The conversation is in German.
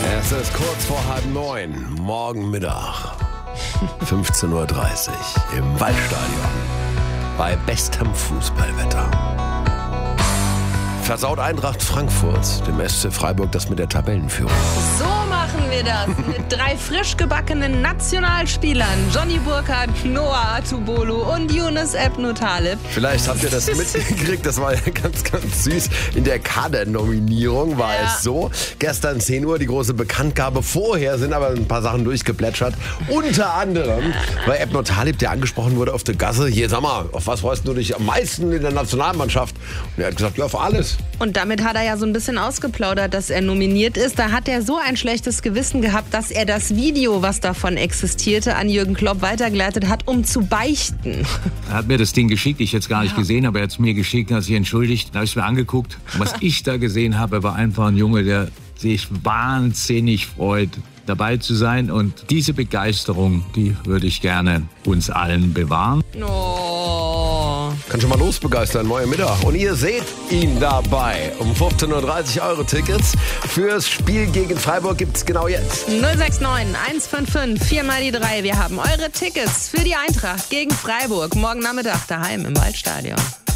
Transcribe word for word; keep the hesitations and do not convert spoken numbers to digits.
Es ist kurz vor halb neun, morgen Mittag, fünfzehn Uhr dreißig im Waldstadion bei bestem Fußballwetter. Versaut Eintracht Frankfurt dem S C Freiburg das mit der Tabellenführung. So machen wir das mit drei frisch gebackenen Nationalspielern. Johnny Burkhardt, Noah Atubolu und Yunus Ebnu Taleb. Vielleicht habt ihr das mitgekriegt, das war ja ganz, ganz süß. In der Kadernominierung war Ja. es so. Gestern zehn Uhr die große Bekanntgabe. Vorher sind aber ein paar Sachen durchgeplätschert. Unter anderem bei Ebnu Taleb, der angesprochen wurde auf der Gasse. Hier, sag mal, auf was freust du dich am meisten in der Nationalmannschaft? Und er hat gesagt, ja, auf alles. Und damit hat er ja so ein bisschen ausgeplaudert, dass er nominiert ist. Da hat er so ein schlechtes Gewissen gehabt, dass er das Video, was davon existierte, an Jürgen Klopp weitergeleitet hat, um zu beichten. Er hat mir das Ding geschickt, ich jetzt gar nicht gesehen, aber er hat es mir geschickt, hat sich entschuldigt. Da habe ich es mir angeguckt. Und was ich da gesehen habe, war einfach ein Junge, der sich wahnsinnig freut, dabei zu sein. Und diese Begeisterung, die würde ich gerne uns allen bewahren. Oh. Kann schon mal losbegeistern, morgen Mittag. Und ihr seht ihn dabei. Um fünfzehn Uhr dreißig eure Tickets fürs Spiel gegen Freiburg gibt's genau jetzt. null sechs neun eins fünf fünf vier mal die drei. Wir haben eure Tickets für die Eintracht gegen Freiburg. Morgen Nachmittag daheim im Waldstadion.